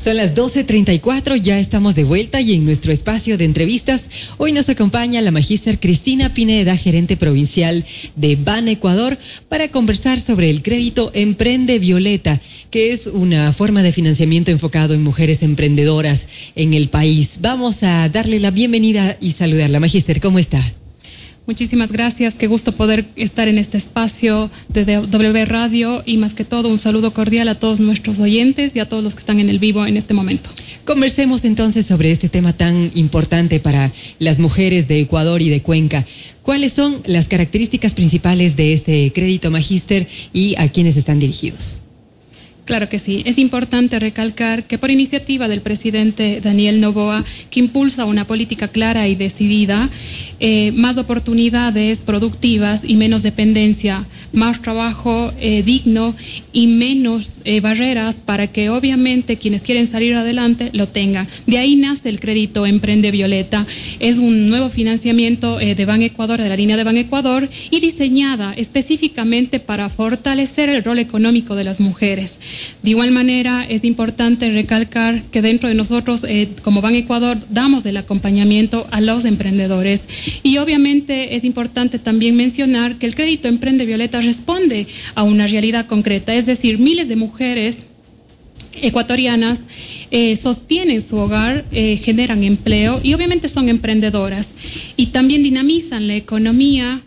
Son las 12:34, ya estamos de vuelta y en nuestro espacio de entrevistas hoy nos acompaña la magíster Cristina Pineda, gerente provincial de BAN Ecuador, para conversar sobre el crédito Emprende Violeta, que es una forma de financiamiento enfocado en mujeres emprendedoras en el país. Vamos a darle la bienvenida y saludarla. Magíster, ¿cómo está? Muchísimas gracias, qué gusto poder estar en este espacio de W Radio y más que todo un saludo cordial a todos nuestros oyentes y a todos los que están en el vivo en este momento. Conversemos entonces sobre este tema tan importante para las mujeres de Ecuador y de Cuenca. ¿Cuáles son las características principales de este crédito, magíster, y a quiénes están dirigidos? Claro que sí. Es importante recalcar que por iniciativa del presidente Daniel Noboa, que impulsa una política clara y decidida, más oportunidades productivas y menos dependencia, más trabajo digno y menos barreras para que obviamente quienes quieren salir adelante lo tengan. De ahí nace el crédito Emprende Violeta. Es un nuevo financiamiento de BAN Ecuador, de la línea de BAN Ecuador, y diseñada específicamente para fortalecer el rol económico de las mujeres. De igual manera, es importante recalcar que dentro de nosotros, como BAN Ecuador, damos el acompañamiento a los emprendedores. Y obviamente es importante también mencionar que el crédito Emprende Violeta responde a una realidad concreta, es decir, miles de mujeres ecuatorianas sostienen su hogar, generan empleo y obviamente son emprendedoras y también dinamizan la economía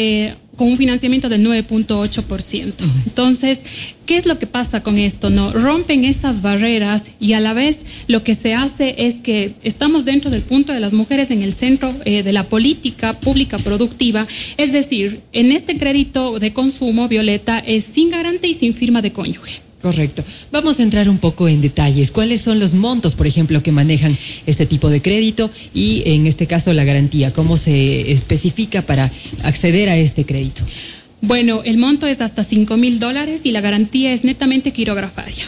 con un financiamiento del 9.8%. Entonces, ¿qué es lo que pasa con esto? No rompen esas barreras y a la vez lo que se hace es que estamos dentro del punto de las mujeres en el centro de la política pública productiva. Es decir, en este crédito de consumo, Violeta, es sin garante y sin firma de cónyuge. Correcto. Vamos a entrar un poco en detalles. ¿Cuáles son los montos, por ejemplo, que manejan este tipo de crédito y, en este caso, la garantía? ¿Cómo se especifica para acceder a este crédito? Bueno, el monto es hasta $5,000 y la garantía es netamente quirografaria.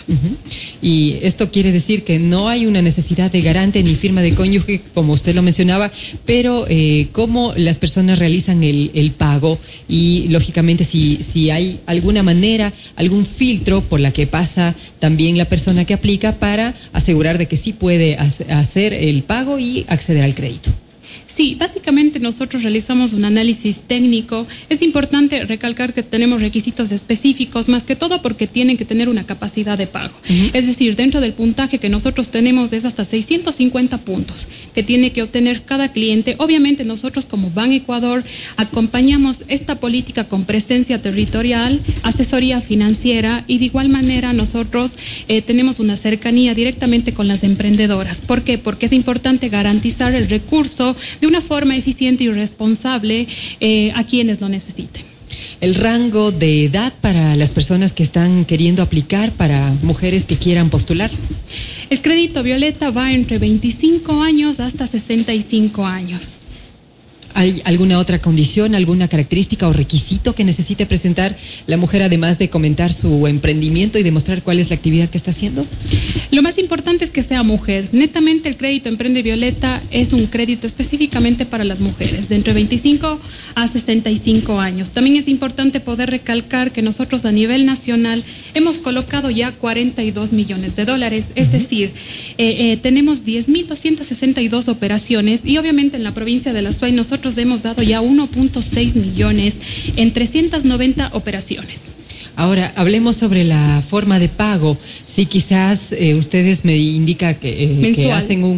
Y esto quiere decir que no hay una necesidad de garante ni firma de cónyuge, como usted lo mencionaba, pero cómo las personas realizan el pago y, lógicamente, si hay alguna manera, algún filtro por la que pasa también la persona que aplica para asegurar de que sí puede hacer el pago y acceder al crédito. Sí, básicamente nosotros realizamos un análisis técnico. Es importante recalcar que tenemos requisitos específicos, más que todo porque tienen que tener una capacidad de pago. Es decir, dentro del puntaje que nosotros tenemos es hasta 650 puntos que tiene que obtener cada cliente. Obviamente nosotros como BAN Ecuador acompañamos esta política con presencia territorial, asesoría financiera y de igual manera nosotros tenemos una cercanía directamente con las emprendedoras. ¿Por qué? Porque es importante garantizar el recurso de una forma eficiente y responsable a quienes lo necesiten. El rango de edad para las personas que están queriendo aplicar, para mujeres que quieran postular. El crédito Violeta va entre 25 años hasta 65 años. ¿Hay alguna otra condición, alguna característica o requisito que necesite presentar la mujer, además de comentar su emprendimiento y demostrar cuál es la actividad que está haciendo? Lo más importante es que sea mujer. Netamente el crédito Emprende Violeta es un crédito específicamente para las mujeres, de entre 25 a 65 años. También es importante poder recalcar que nosotros a nivel nacional hemos colocado ya $42 millones. Es decir, tenemos 10.262 operaciones y obviamente en la provincia de La Suay nosotros hemos dado ya 1.6 millones en 390 operaciones. Ahora, hablemos sobre la forma de pago. Si quizás ustedes me indican que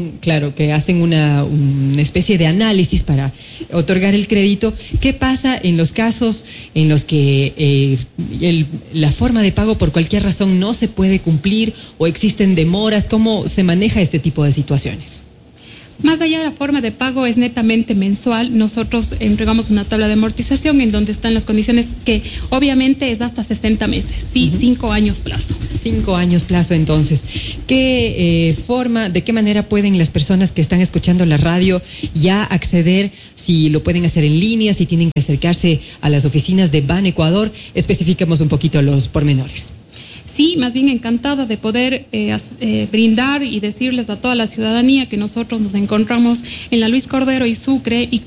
hacen una especie de análisis para otorgar el crédito. ¿Qué pasa en los casos en los que la forma de pago por cualquier razón no se puede cumplir o existen demoras? ¿Cómo se maneja este tipo de situaciones? Más allá de la forma de pago es netamente mensual. Nosotros entregamos una tabla de amortización en donde están las condiciones que obviamente es hasta 60 meses, ¿sí? 5 años plazo. 5 años plazo, entonces. ¿De qué manera pueden las personas que están escuchando la radio ya acceder? Si lo pueden hacer en línea, si tienen que acercarse a las oficinas de BAN Ecuador, especifiquemos un poquito los pormenores. Sí, más bien encantada de poder brindar y decirles a toda la ciudadanía que nosotros nos encontramos en la Luis Cordero y Sucre y